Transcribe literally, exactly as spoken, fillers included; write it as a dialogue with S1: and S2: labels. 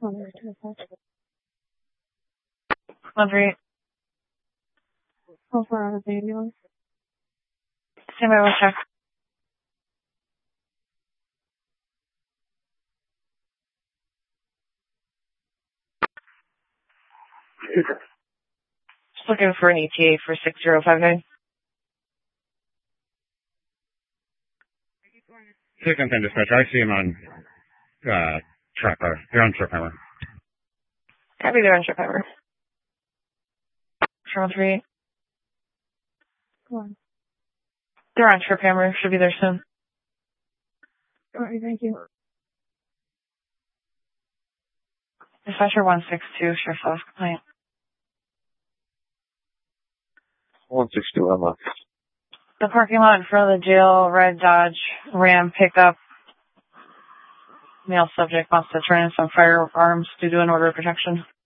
S1: one three eight.
S2: How far out of the ambulance?
S1: Stand by, we'll check. Just looking for an E T A for six zero five nine.
S3: Second ten dispatcher, I see him on uh, Trapper. They're on Trapper.
S1: Copy, they're on Trapper. one three eight.
S2: Go on.
S1: They're on Trip Hammer. Should be there soon.
S2: All right, thank you.
S1: Dispatcher one six two, Sheriff's Office complaint.
S4: one six two, I'm up.
S1: The parking lot in front of the jail, red Dodge Ram pickup. Male subject wants to turn in some firearms due to an order of protection.